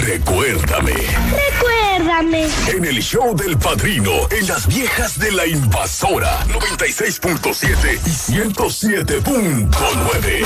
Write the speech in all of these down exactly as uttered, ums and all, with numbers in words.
Recuérdame. Recuérdame. En el show del Padrino, en las viejas de la Invasora, noventa y seis punto siete y ciento siete punto nueve.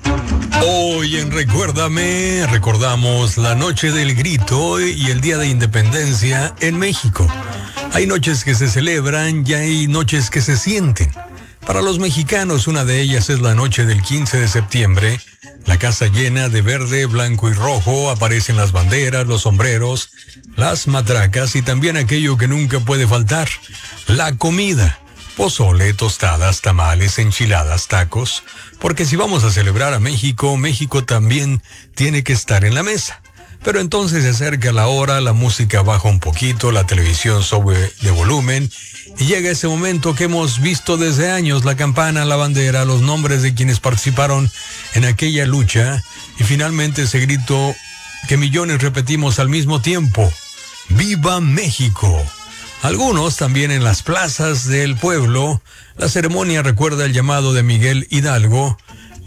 Hoy en Recuérdame recordamos la Noche del Grito y el Día de Independencia en México. Hay noches que se celebran y hay noches que se sienten. Para los mexicanos, una de ellas es la noche del quince de septiembre. La casa llena de verde, blanco y rojo, aparecen las banderas, los sombreros, las matracas y también aquello que nunca puede faltar, la comida. Pozole, tostadas, tamales, enchiladas, tacos. Porque si vamos a celebrar a México, México también tiene que estar en la mesa. Pero entonces se acerca la hora, la música baja un poquito, la televisión sube de volumen y llega ese momento que hemos visto desde años, la campana, la bandera, los nombres de quienes participaron en aquella lucha y finalmente ese grito que millones repetimos al mismo tiempo: ¡Viva México! Algunos también en las plazas del pueblo. La ceremonia recuerda el llamado de Miguel Hidalgo,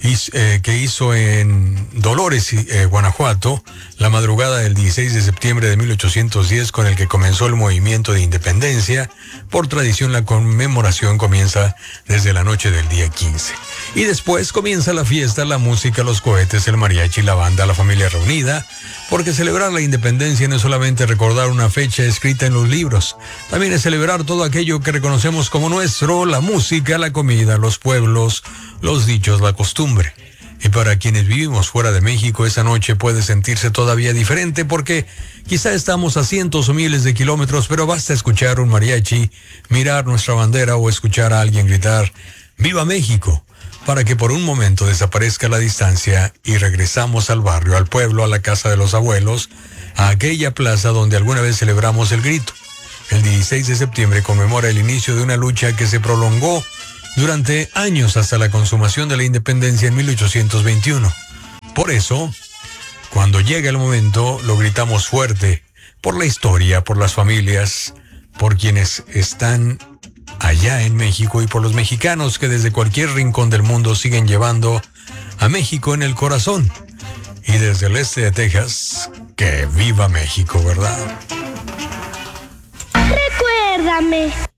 eh, que hizo en Dolores, eh, Guanajuato, la madrugada del dieciséis de septiembre de mil ochocientos diez, con el que comenzó el movimiento de independencia. Por tradición, la conmemoración comienza desde la noche del día quince. Y después comienza la fiesta, la música, los cohetes, el mariachi, la banda, la familia reunida, porque celebrar la independencia no es solamente recordar una fecha escrita en los libros, también es celebrar todo aquello que reconocemos como nuestro, la música, la comida, los pueblos, los dichos, la costumbre. Y para quienes vivimos fuera de México, esa noche puede sentirse todavía diferente porque quizá estamos a cientos o miles de kilómetros, pero basta escuchar un mariachi, mirar nuestra bandera o escuchar a alguien gritar ¡Viva México!, para que por un momento desaparezca la distancia y regresamos al barrio, al pueblo, a la casa de los abuelos, a aquella plaza donde alguna vez celebramos el grito. El dieciséis de septiembre conmemora el inicio de una lucha que se prolongó durante años hasta la consumación de la independencia en mil ochocientos veintiuno. Por eso, cuando llega el momento, lo gritamos fuerte, por la historia, por las familias, por quienes están allá en México y por los mexicanos que desde cualquier rincón del mundo siguen llevando a México en el corazón. Y desde el este de Texas, que viva México, ¿verdad? Recuérdame.